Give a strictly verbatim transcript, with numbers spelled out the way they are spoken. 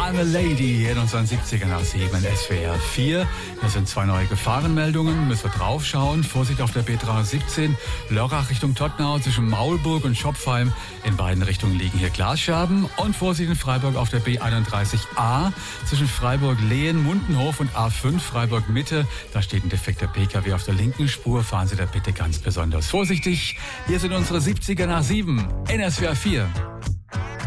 I'm a Lady in unseren siebziger nach sieben in S W R vier. Hier sind zwei neue Gefahrenmeldungen, müssen wir draufschauen. Vorsicht auf der B dreihundertsiebzehn, Lörrach Richtung Tottenau zwischen Maulburg und Schopfheim. In beiden Richtungen liegen hier Glasscherben. Und Vorsicht in Freiburg auf der B einunddreißig A zwischen Freiburg-Lehen, Mundenhof und A fünf Freiburg-Mitte. Da steht ein defekter P K W auf der linken Spur. Fahren Sie da bitte ganz besonders vorsichtig. Hier sind unsere siebziger nach sieben in S W R vier.